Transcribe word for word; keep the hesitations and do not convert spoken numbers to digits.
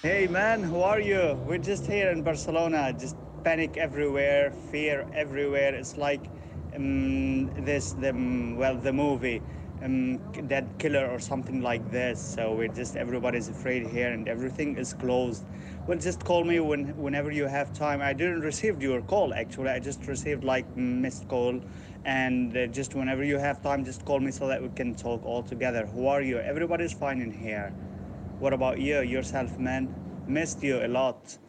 Hey man, how are you? We're just here in Barcelona, just panic everywhere, fear everywhere. It's like um, this, the um, well, the movie, um, Dead Killer or something like this. So we're just everybody's afraid here, and everything is closed. Well, just call me when whenever you have time. I didn't receive your call actually. I just received like missed call, and uh, just whenever you have time, just call me so that we can talk all together. Who are you? Everybody's fine in here. What about you yourself, man? Missed you a lot.